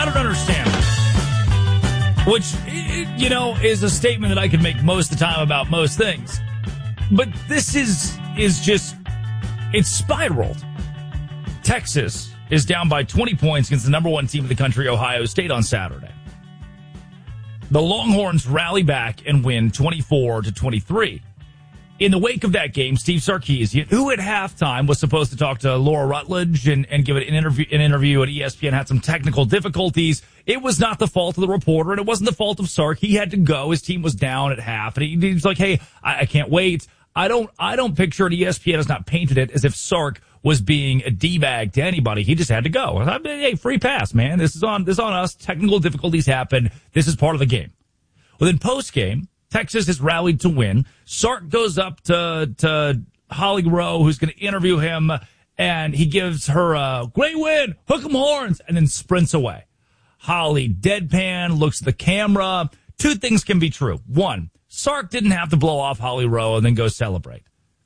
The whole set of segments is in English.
don't understand that. Which, you know, is a statement that I can make most of the time about most things. But this is just, it's spiraled. Texas is down by 20 points against the number one team in the country, Ohio State, on Saturday. The Longhorns rally back and win 24-23. In the wake of that game, Steve Sarkisian, who at halftime was supposed to talk to Laura Rutledge and give it an interview at ESPN, had some technical difficulties. It was not the fault of the reporter, and it wasn't the fault of Sark. He had to go. His team was down at half, and he was like, "Hey, I can't wait." I don't picture it. ESPN has not painted it as if Sark was being a D-bag to anybody. He just had to go. Hey, free pass, man. This is on us. Technical difficulties happen. This is part of the game. Well, then post-game, Texas has rallied to win. Sark goes up to Holly Rowe, who's going to interview him, and he gives her a great win, hook 'em horns, and then sprints away. Holly deadpan, looks at the camera. Two things can be true. One, Sark didn't have to blow off Holly Rowe and then go celebrate.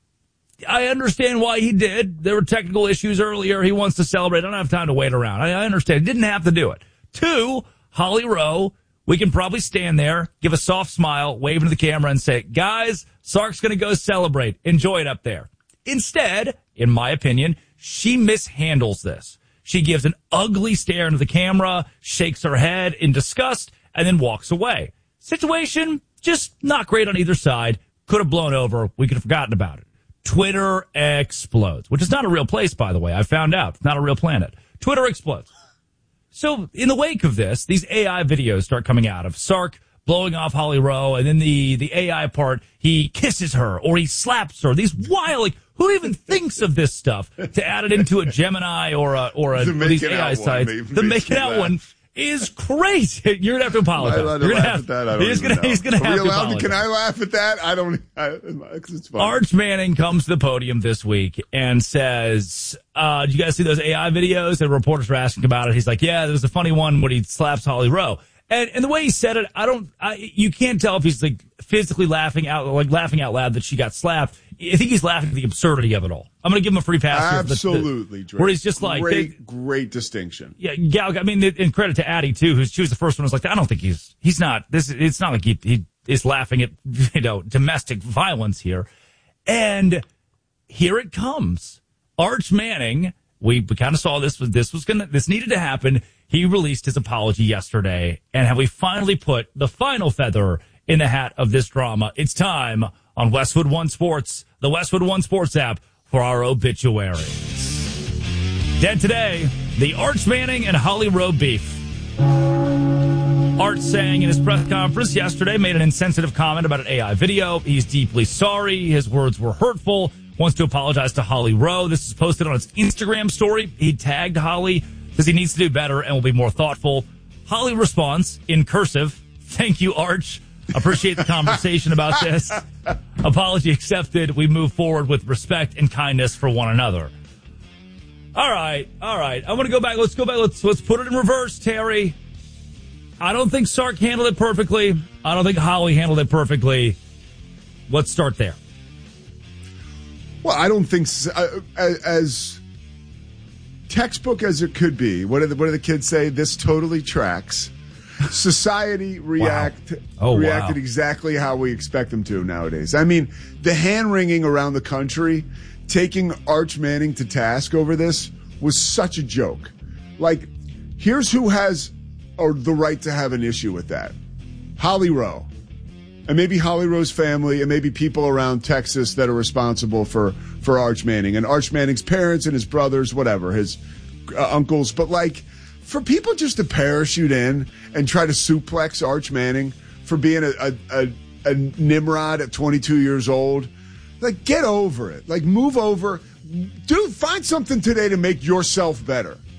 I understand why he did. There were technical issues earlier. He wants to celebrate. I don't have time to wait around. I understand. He didn't have to do it. Two, Holly Rowe, we can probably stand there, give a soft smile, wave into the camera and say, guys, Sark's going to go celebrate. Enjoy it up there. Instead, in my opinion, she mishandles this. She gives an ugly stare into the camera, shakes her head in disgust, and then walks away. Situation, just not great on either side. Could have blown over. We could have forgotten about it. Twitter explodes, which is not a real place, by the way. I found out. It's not a real planet. Twitter explodes. So in the wake of this, these AI videos start coming out of Sark blowing off Holly Rowe, and then the AI part, he kisses her or he slaps her. These wild, like, who even thinks of this stuff to add it into a Gemini or these AI sites? The make it out one is crazy. You're gonna have to apologize. Am I allowed to laugh at that? I don't even know. He's gonna have to apologize. Can I laugh at that? It's funny. Arch Manning comes to the podium this week and says, "Did you guys see those AI videos?" And reporters were asking about it. He's like, "Yeah, there's a funny one where he slaps Holly Rowe." And the way he said it, you can't tell if he's like physically laughing out loud that she got slapped. I think he's laughing at the absurdity of it all. I'm going to give him a free pass. Absolutely, where he's just like great distinction. Yeah, Gal. I mean, and credit to Addie too, she was the first one who was like, I don't think he's not. It's not like he is laughing at domestic violence here. And here it comes. Arch Manning. We kind of saw this needed to happen. He released his apology yesterday, and have we finally put the final feather in the hat of this drama? It's time on Westwood One Sports, the Westwood One Sports app, for our obituaries. Dead today, the Arch Manning and Holly Rowe beef. Arch saying in his press conference yesterday, made an insensitive comment about an AI video. He's deeply sorry. His words were hurtful. Wants to apologize to Holly Rowe. This is posted on his Instagram story. He tagged Holly, says he needs to do better and will be more thoughtful. Holly responds in cursive, "Thank you, Arch. Appreciate the conversation about this. Apology accepted. We move forward with respect and kindness for one another." All right. I want to go back. Let's go back. Let's put it in reverse, Terry. I don't think Sark handled it perfectly. I don't think Holly handled it perfectly. Let's start there. Well, I don't think as textbook as it could be. What do the kids say? This totally tracks. Society reacted exactly how we expect them to nowadays. I mean, the hand-wringing around the country, taking Arch Manning to task over this was such a joke. Like, here's who has the right to have an issue with that. Holly Rowe. And maybe Holly Rowe's family and maybe people around Texas that are responsible for Arch Manning and Arch Manning's parents and his brothers, whatever, his uncles. But, like, for people just to parachute in and try to suplex Arch Manning for being a Nimrod at 22 years old, like, get over it. Like, move over. Dude, find something today to make yourself better.